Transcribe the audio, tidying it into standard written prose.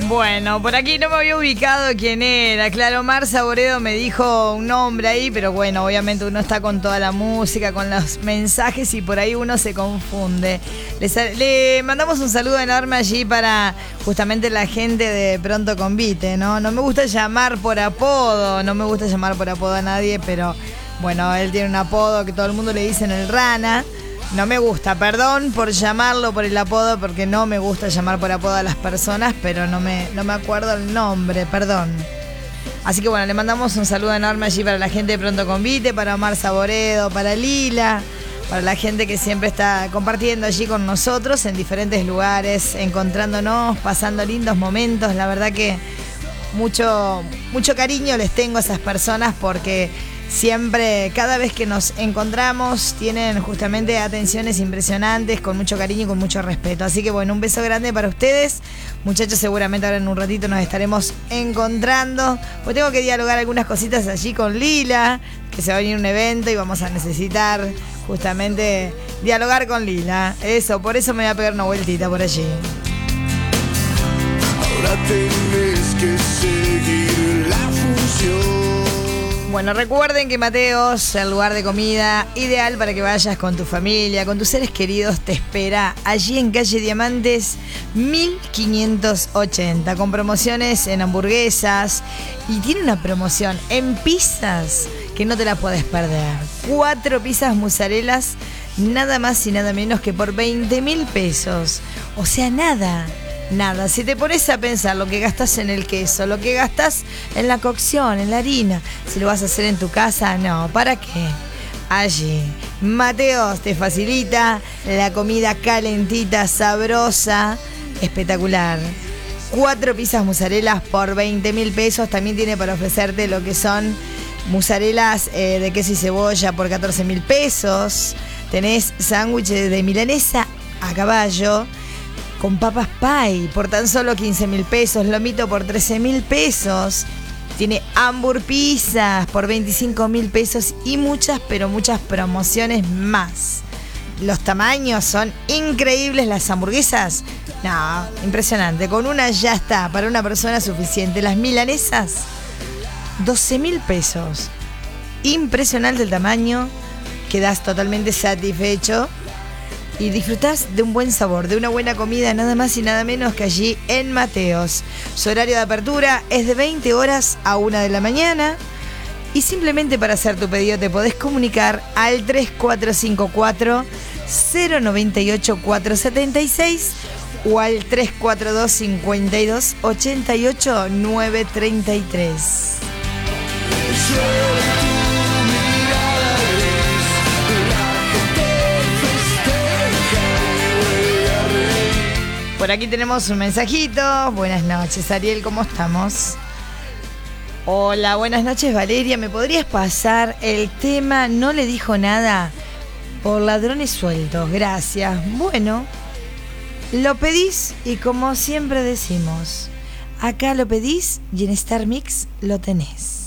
Bueno, por aquí no me había ubicado quién era. Claro, Mar Saboredo me dijo un nombre ahí, pero bueno, obviamente uno está con toda la música, con los mensajes y por ahí uno se confunde. Le mandamos un saludo enorme allí para justamente la gente de Pronto Convite, ¿no? No me gusta llamar por apodo, a nadie, pero bueno, él tiene un apodo que todo el mundo le dice en el Rana. No me gusta, perdón por llamarlo por el apodo, porque no me gusta llamar por apodo a las personas, pero no me acuerdo el nombre, perdón. Así que bueno, le mandamos un saludo enorme allí para la gente de Pronto Convite, para Omar Saboredo, para Lila, para la gente que siempre está compartiendo allí con nosotros en diferentes lugares, encontrándonos, pasando lindos momentos. La verdad que mucho cariño les tengo a esas personas porque siempre, cada vez que nos encontramos, tienen justamente atenciones impresionantes, con mucho cariño y con mucho respeto. Así que bueno, un beso grande para ustedes. Muchachos, seguramente ahora en un ratito nos estaremos encontrando. Pues tengo que dialogar algunas cositas allí con Lila, que se va a venir un evento y vamos a necesitar justamente dialogar con Lila. Por eso me voy a pegar una vueltita por allí. Ahora tenés que seguir la función. Bueno, recuerden que Mateos, el lugar de comida ideal para que vayas con tu familia, con tus seres queridos, te espera allí en calle Diamantes 1580, con promociones en hamburguesas y tiene una promoción en pizzas que no te la puedes perder. 4 pizzas mozzarellas, nada más y nada menos que por 20.000 pesos. O sea, nada. Si te pones a pensar lo que gastas en el queso, lo que gastas en la cocción, en la harina, si lo vas a hacer en tu casa, no, ¿para qué? Allí, Mateos te facilita la comida calentita, sabrosa, espectacular. 4 pizzas mozzarellas por 20.000 pesos, también tiene para ofrecerte lo que son mozzarellas de queso y cebolla por 14.000 pesos, tenés sándwiches de milanesa a caballo, con papas pie por tan solo 15.000 pesos, lomito por 13.000 pesos, tiene hamburguesas por 25.000 pesos y muchas, pero muchas promociones más. Los tamaños son increíbles, las hamburguesas, no, impresionante, con una ya está, para una persona suficiente. Las milanesas, 12.000 pesos, impresionante el tamaño, quedás totalmente satisfecho. Y disfrutás de un buen sabor, de una buena comida, nada más y nada menos que allí en Mateos. Su horario de apertura es de 20 horas a 1 de la mañana. Y simplemente para hacer tu pedido te podés comunicar al 3454-098-476 o al 342-52-88-933. Por aquí tenemos un mensajito. Buenas noches, Ariel, ¿cómo estamos? Hola, buenas noches, Valeria. ¿Me podrías pasar el tema No le dijo nada por Ladrones Sueltos? Gracias. Bueno, lo pedís y como siempre decimos, acá lo pedís y en Star Mix lo tenés.